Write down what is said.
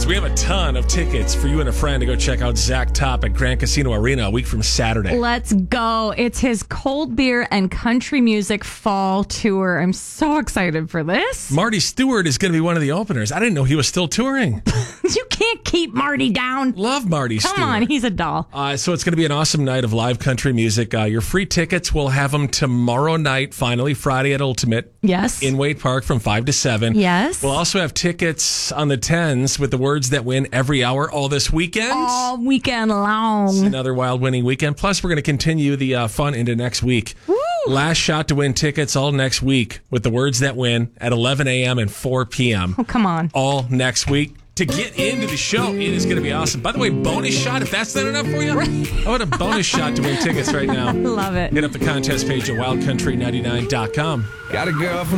we have a ton of tickets for you and a friend to go check out Zach Top at Grand Casino Arena a week from Saturday. Let's go. It's his cold beer and country music fall tour. I'm so excited for this. Marty Stewart is going to be one of the openers. I didn't know he was still touring. You can't keep Marty down. Love Marty Stewart. Come on, he's a doll. So it's going to be an awesome night of live country music. Your free tickets, we'll have them tomorrow night, finally, Friday at Ultimate. Yes. In Wade Park from 5 to 7. Yes. We'll also have tickets on the 10s with the words that win every hour all this weekend. All weekend long. It's another wild winning weekend. Plus, we're going to continue the fun into next week. Woo! Last shot to win tickets all next week with the words that win at 11 a.m. and 4 p.m. Oh, come on. All next week. To get into the show, it is going to be awesome. By the way, bonus shot, if that's not enough for you, how about a bonus shot to win tickets right now? Love it. Hit up the contest page at wildcountry99.com. Got a girl from